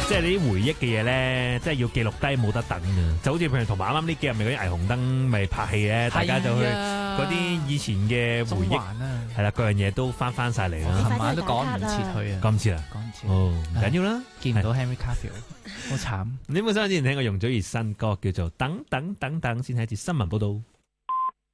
即係你啲回憶嘅嘢咧，即係要記錄低，冇得等嘅。就好似譬如同埋啱啱呢幾日咪嗰啲霓虹燈咪拍戲咧，大家就去嗰啲以前嘅回憶，係啦，各樣嘢都翻晒嚟啦。 琴晚都趕唔切去啊， 趕唔切啦， 趕唔切。 哦，唔緊要啦， 見唔到 Henry Cavill，好慘。 你有冇想之前聽過容祖兒新歌叫做《等等等等》，先睇一節新聞報道。